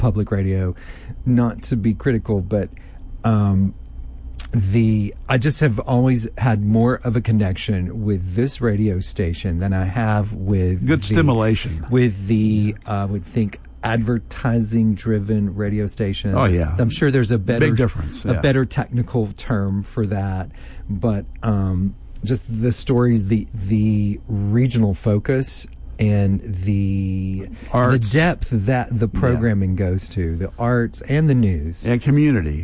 public radio. Not to be critical, but I just have always had more of a connection with this radio station than I have with good stimulation with the I would think advertising driven radio station. Oh yeah, I'm sure there's a better big difference, a better technical term for that, but just the stories, the regional focus, and the depth that the programming goes to, the arts and the news. And community.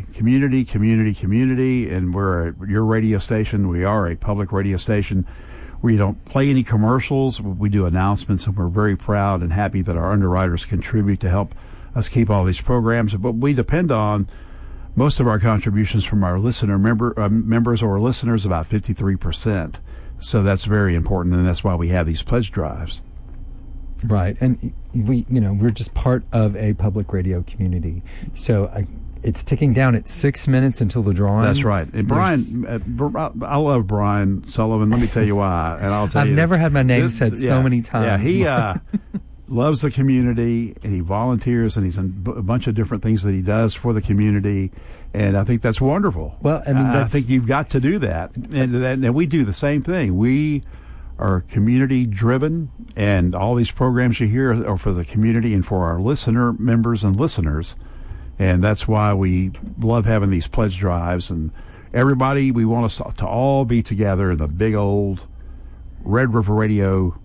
And we're your radio station. We are a public radio station. We don't play any commercials. We do announcements, and we're very proud and happy that our underwriters contribute to help us keep all these programs. But we depend on most of our contributions from our members or listeners, about 53%. So that's very important, and that's why we have these pledge drives. Right, and we're just part of a public radio community. So it's ticking down at 6 minutes until the drawing. That's right. And Brian, I love Brian Sullivan. Let me tell you why. And I'll tell you. I've never had my name said so many times. Yeah, he loves the community, and he volunteers, and he's in a bunch of different things that he does for the community. And I think that's wonderful. Well, I mean, I think you've got to do that. And we do the same thing. We are community driven, and all these programs you hear are for the community and for our members and listeners. And that's why we love having these pledge drives. And everybody, we want us to all be together in the big old Red River Radio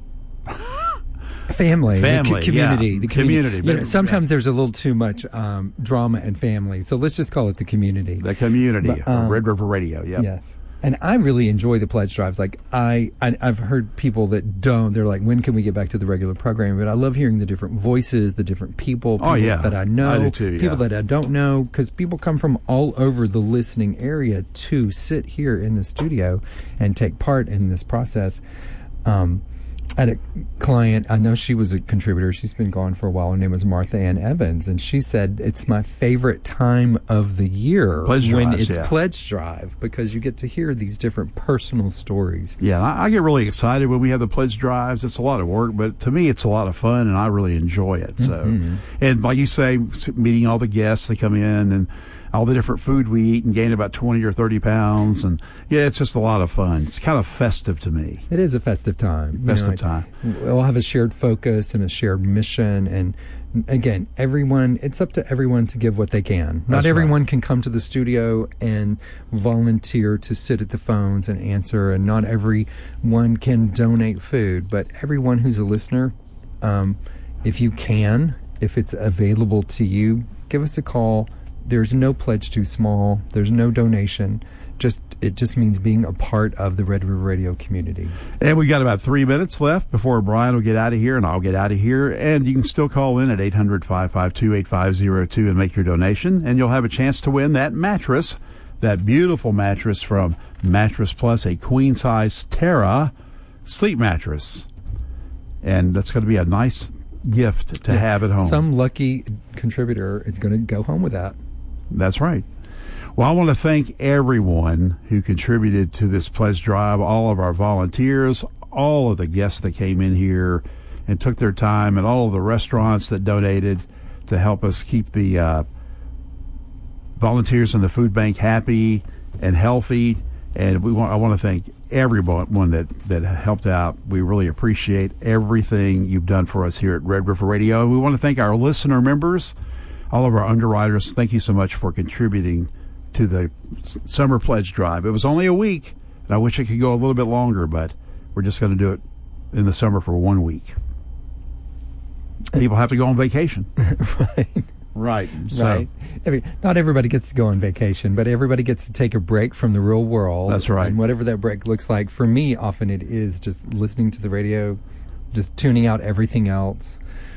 family, community. Yeah. The community. Sometimes there's a little too much drama and family, so let's just call it the community. The community, Red River Radio. Yep. Yeah. And I really enjoy the pledge drives. Like I've heard people that don't. They're like, when can we get back to the regular programming? But I love hearing the different voices, the different people that I know, I do too, people that I don't know, because people come from all over the listening area to sit here in the studio and take part in this process. I had a client, I know she was a contributor, she's been gone for a while, her name was Martha Ann Evans, and she said it's my favorite time of the year when it's pledge drive, because you get to hear these different personal stories. Yeah, I get really excited when we have the pledge drives. It's a lot of work, but to me it's a lot of fun, and I really enjoy it. So, and like you say, meeting all the guests that come in, and all the different food we eat, and gain about 20 or 30 pounds. And yeah, it's just a lot of fun. It's kind of festive to me. It is a festive time. Time. We'll have a shared focus and a shared mission. And again, it's up to everyone to give what they can. Not everyone can come to the studio and volunteer to sit at the phones and answer, and not everyone can donate food. But everyone who's a listener, if it's available to you, give us a call. There's no pledge too small. There's no donation. It just means being a part of the Red River Radio community. And we got about 3 minutes left before Brian will get out of here, and I'll get out of here. And you can still call in at 800-552-8502 and make your donation, and you'll have a chance to win that mattress, that beautiful mattress from Mattress Plus, a queen-size Terra sleep mattress. And that's going to be a nice gift to have at home. Some lucky contributor is going to go home with that. That's right. Well, I want to thank everyone who contributed to this pledge drive, all of our volunteers, all of the guests that came in here and took their time, and all of the restaurants that donated to help us keep the volunteers in the food bank happy and healthy. And I want to thank everyone that helped out. We really appreciate everything you've done for us here at Red River Radio. We want to thank our listener members, all of our underwriters. Thank you so much for contributing to the summer pledge drive. It was only a week, and I wish it could go a little bit longer, but we're just going to do it in the summer for 1 week. People have to go on vacation. Right. So, not everybody gets to go on vacation, but everybody gets to take a break from the real world. That's right. And whatever that break looks like, for me, often it is just listening to the radio, just tuning out everything else.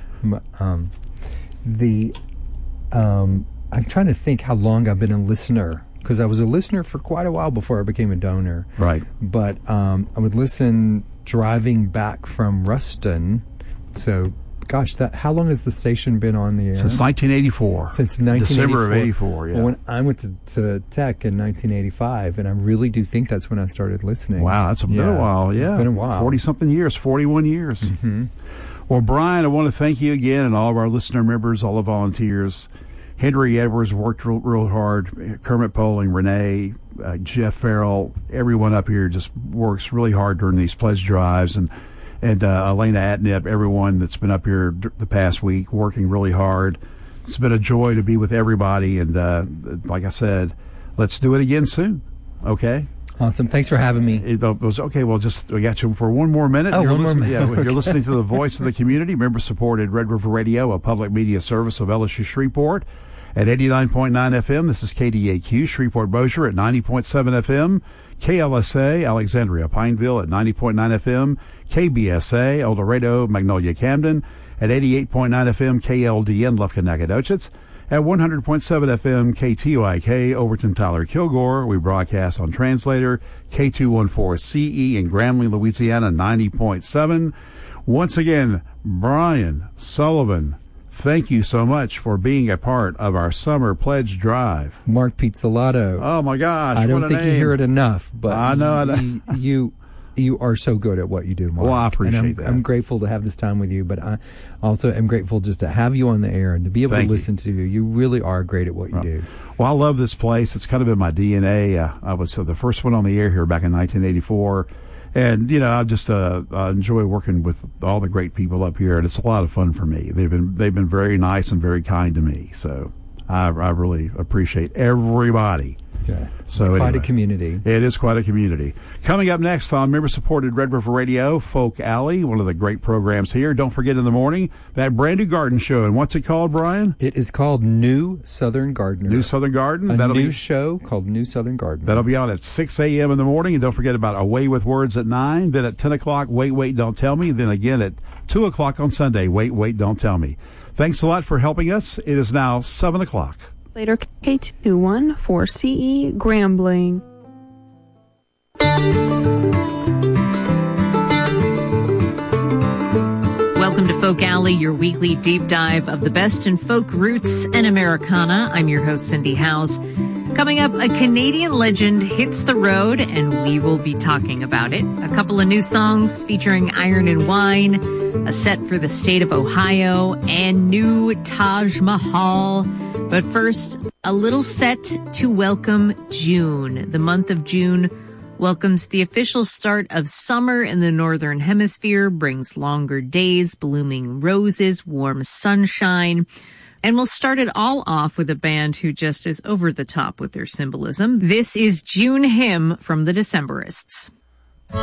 I'm trying to think how long I've been a listener, because I was a listener for quite a while before I became a donor. Right. But I would listen driving back from Ruston. So, gosh, how long has the station been on the air? Since 1984. Since 1984. December of 84, yeah. Well, when I went to Tech in 1985, and I really do think that's when I started listening. Wow, that's been a while, yeah. It's been a while. 40-something years, 41 years. Mm-hmm. Well, Brian, I want to thank you again and all of our listener members, all the volunteers. Henry Edwards worked real hard. Kermit Poling, Renee, Jeff Farrell, everyone up here just works really hard during these pledge drives. And Elena Atnip, everyone that's been up here the past week working really hard. It's been a joy to be with everybody. And like I said, let's do it again soon. Okay? Awesome. Thanks for having me. It was okay. Well, we got you for one more minute. Oh, one more minute. Yeah, you're listening to the voice of the community, member-supported Red River Radio, a public media service of LSU Shreveport at 89.9 FM. This is KDAQ, Shreveport-Bossier at 90.7 FM. KLSA, Alexandria, Pineville at 90.9 FM. KBSA, El Dorado, Magnolia, Camden at 88.9 FM. KLDN, Lufkin, Nacogdoches at 100.7 FM. KTOIK, Overton, Tyler, Kilgore. We broadcast on Translator K214CE in Grambling, Louisiana, 90.7. Once again, Brian Sullivan, thank you so much for being a part of our summer pledge drive. Mark Pizzolato. Oh my gosh! I don't think you hear it enough, but I know you are so good at what you do, Mark. Well, I appreciate that. I'm grateful to have this time with you, but I also am grateful just to have you on the air and to be able to listen to you. You really are great at what you do. Well, I love this place. It's kind of in my DNA. I was the first one on the air here back in 1984. And, I just I enjoy working with all the great people up here, and it's a lot of fun for me. They've been very nice and very kind to me, so I really appreciate everybody. Okay. So it's quite anyway, a community. It is quite a community. Coming up next on member-supported Red River Radio, Folk Alley, one of the great programs here. Don't forget in the morning, that brand new garden show. And what's it called, Brian? It is called New Southern Gardener. New Southern Garden. A new show called New Southern Gardener. That'll be on at 6 a.m. in the morning. And don't forget about Away with Words at 9. Then at 10 o'clock, Wait, Don't Tell Me. Then again at 2 o'clock on Sunday, Wait, Don't Tell Me. Thanks a lot for helping us. It is now 7 o'clock. Later, K214CE, Grambling. Welcome to Folk Alley, your weekly deep dive of the best in folk roots and Americana. I'm your host, Cindy Howes. Coming up, a Canadian legend hits the road, and we will be talking about it. A couple of new songs featuring Iron and Wine, a set for the state of Ohio, and new Taj Mahal. But first, a little set to welcome June. The month of June welcomes the official start of summer in the Northern Hemisphere, brings longer days, blooming roses, warm sunshine. And we'll start it all off with a band who just is over the top with their symbolism. This is June Hymn from the Decemberists.